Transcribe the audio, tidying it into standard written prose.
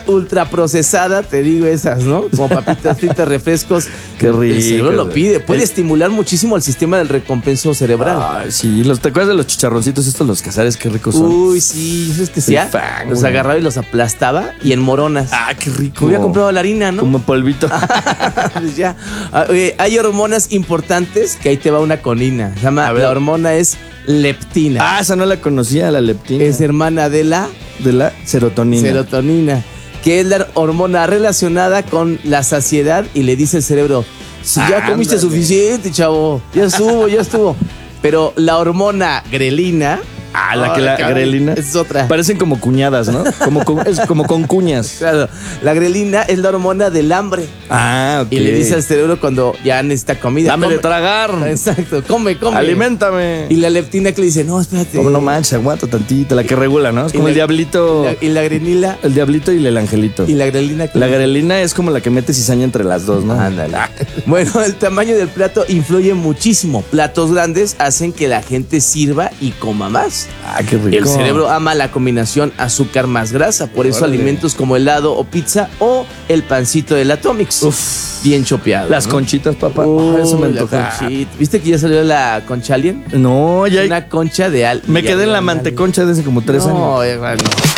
ultra procesada, te digo esas, ¿no? Como papitas fritas, refrescos. Qué rico. El cerebro lo pide. Puede estimular muchísimo el sistema del recompenso cerebral. Ay, sí, ¿te acuerdas de los chicharroncitos estos, los Casares? Qué ricos son. Uy, sí, ¿sabes qué Soy hacía? fan, Los güey. agarraba y los aplastaba y en moronas. Ah, qué rico. Me había comprado la harina, ¿no? Como polvito. Pues ya. Hay hormonas importantes que ahí te va una conina. Se llama, A ver. la hormona es leptina. Ah, esa no la conocía, la leptina. Es hermana de la de la serotonina. serotonina, que es la hormona relacionada con la saciedad y le dice al cerebro, si ya comiste Ándale. suficiente, chavo, ya estuvo. Pero la hormona grelina, Ah, la caray, grelina. es otra. Parecen como cuñadas, ¿no? Es como con cuñas. Claro, la grelina es la hormona del hambre. Ah, ok. Y le dice al cerebro cuando ya necesita comida. Dame de come. tragar. Exacto, come. Aliméntame. Y la leptina que le dice, no, espérate. Como no manches, aguanta tantito. La que regula, ¿no? Es Y como la- el diablito. Y la grelina El diablito y el angelito. y la grelina. que- La grelina es como la que mete cizaña entre las dos, ¿no? Ándale. Bueno, el tamaño del plato influye muchísimo. Platos grandes hacen que la gente sirva y coma más. Ah, qué rico. El cerebro ama la combinación azúcar más grasa, por eso Órale. alimentos como helado o pizza o el pancito del Atomix. Bien chopeado. Las ¿no? conchitas, papá. Uy, Eso me la antoja. conchita. ¿Viste que ya salió la concha alien? No, ya. Una concha de Me quedé en la manteconcha desde como 3 años. No, hermano.